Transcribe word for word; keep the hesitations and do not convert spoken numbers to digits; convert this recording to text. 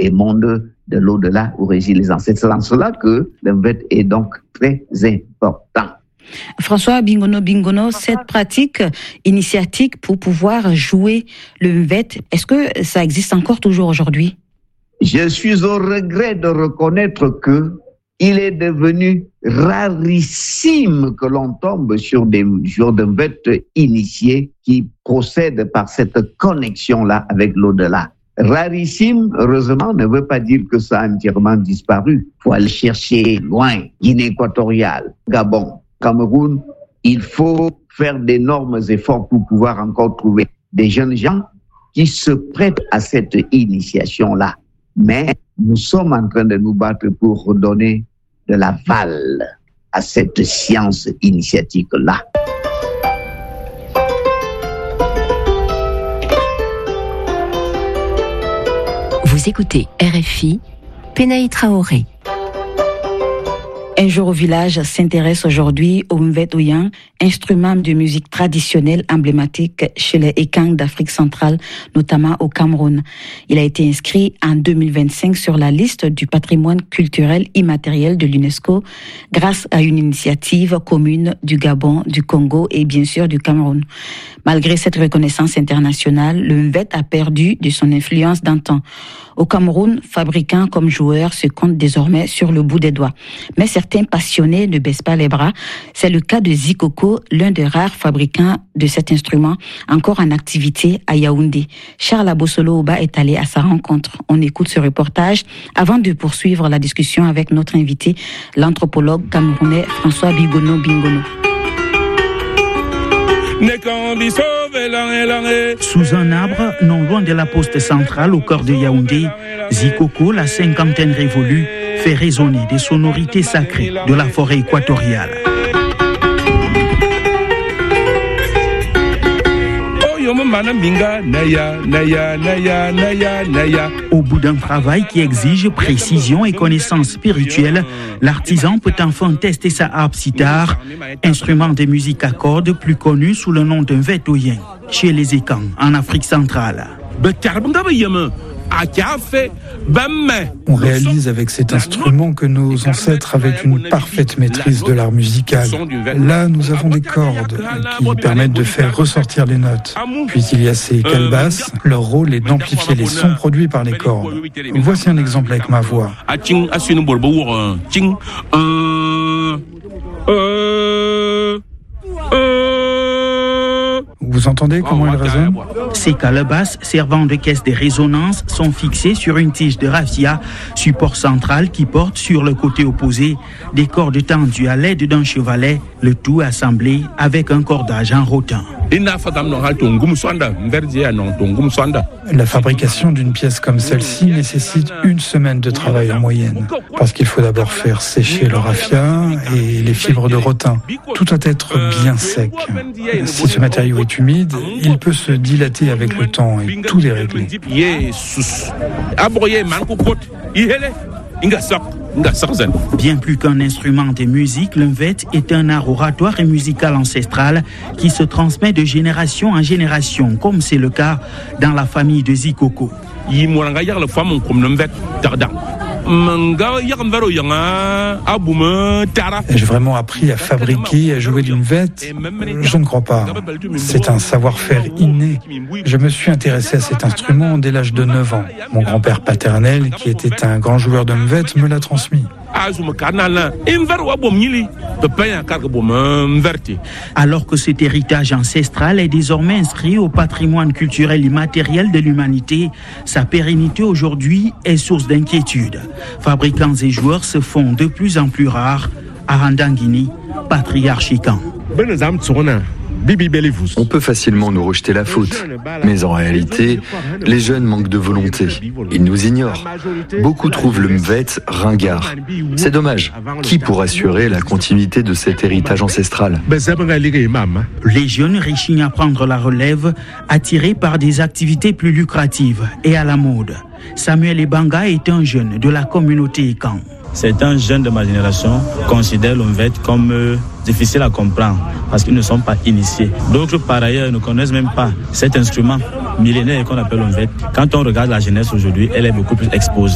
et monde de l'au-delà où résident les ancêtres. C'est en cela que le Mvet est donc très important. François Bingono Bingono, cette pratique initiatique pour pouvoir jouer le Mvet, est-ce que ça existe encore toujours aujourd'hui? Je suis au regret de reconnaître que il est devenu rarissime que l'on tombe sur des joueurs de Mvet initiés qui procèdent par cette connexion-là avec l'au-delà. Rarissime, heureusement, ne veut pas dire que ça a entièrement disparu. Il faut aller chercher loin, Guinée équatoriale, Gabon, Cameroun. Il faut faire d'énormes efforts pour pouvoir encore trouver des jeunes gens qui se prêtent à cette initiation-là. Mais nous sommes en train de nous battre pour redonner de l'aval à cette science initiatique-là. Vous écoutez R F I, Penaï Traoré. Un jour au village s'intéresse aujourd'hui au Mvet Ouyang, instrument de musique traditionnelle emblématique chez les Ekang d'Afrique centrale, notamment au Cameroun. Il a été inscrit en deux mille vingt-cinq sur la liste du patrimoine culturel immatériel de l'UNESCO grâce à une initiative commune du Gabon, du Congo et bien sûr du Cameroun. Malgré cette reconnaissance internationale, le Mvet a perdu de son influence d'antan. Au Cameroun, fabricants comme joueurs se comptent désormais sur le bout des doigts. Mais certains passionnés ne baissent pas les bras. C'est le cas de Zikoko, l'un des rares fabricants de cet instrument, encore en activité à Yaoundé. Charles Abossolo Oba est allé à sa rencontre. On écoute ce reportage avant de poursuivre la discussion avec notre invité, l'anthropologue camerounais François Bingono Bingono. Sous un arbre, non loin de la poste centrale au cœur de Yaoundé, Zikoko, la cinquantaine révolue, fait résonner des sonorités sacrées de la forêt équatoriale. Au bout d'un travail qui exige précision et connaissance spirituelle, l'artisan peut enfin tester sa harpe sitar, instrument de musique à cordes plus connu sous le nom d'un Mvet Ouyang, chez les Ekang, en Afrique centrale. On réalise avec cet instrument que nos ancêtres avaient une parfaite maîtrise de l'art musical. Là, nous avons des cordes qui permettent de faire ressortir les notes. Puis il y a ces calebasses. Leur rôle est d'amplifier les sons produits par les cordes. Voici un exemple avec ma voix. Vous entendez comment elle résonne? Ces calebasses servant de caisse de résonance sont fixées sur une tige de raffia, support central qui porte sur le côté opposé des cordes tendues à l'aide d'un chevalet, le tout assemblé avec un cordage en rotin. La fabrication d'une pièce comme celle-ci nécessite une semaine de travail en moyenne, parce qu'il faut d'abord faire sécher le raffia et les fibres de rotin. Tout doit être bien sec. Si ce matériau est humide, il peut se dilater avec le temps et tout dérégler. Bien plus qu'un instrument de musique, le Mvet est un art oratoire et musical ancestral qui se transmet de génération en génération, comme c'est le cas dans la famille de Zikoko. J'ai vraiment appris à fabriquer, à jouer du Mvet? Je ne crois pas. C'est un savoir-faire inné. Je me suis intéressé à cet instrument dès l'âge de neuf ans. Mon grand-père paternel, qui était un grand joueur de Mvet, me l'a transmis. Alors que cet héritage ancestral est désormais inscrit au patrimoine culturel immatériel de l'humanité, sa pérennité aujourd'hui est source d'inquiétude. Fabricants et joueurs se font de plus en plus rares. Arandangini, patriarchican. On peut facilement nous rejeter la faute, mais en réalité, les jeunes manquent de volonté. Ils nous ignorent. Beaucoup trouvent le Mvet ringard. C'est dommage. Qui pour assurer la continuité de cet héritage ancestral? Les jeunes rechignent à prendre la relève, attirés par des activités plus lucratives et à la mode. Samuel Ebanga est un jeune de la communauté Ekang. Certains jeunes de ma génération considèrent le Mvet comme euh, difficile à comprendre parce qu'ils ne sont pas initiés. D'autres, par ailleurs, ne connaissent même pas cet instrument millénaire qu'on appelle le Mvet. Quand on regarde la jeunesse aujourd'hui, elle est beaucoup plus exposée.